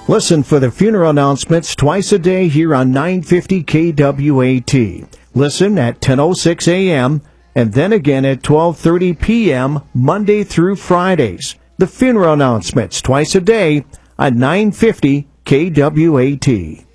Listen for the funeral announcements twice a day here on 950 KWAT. Listen at 10:06 a.m. and then again at 12:30 p.m. Monday through Fridays. The funeral announcements twice a day on 950 KWAT.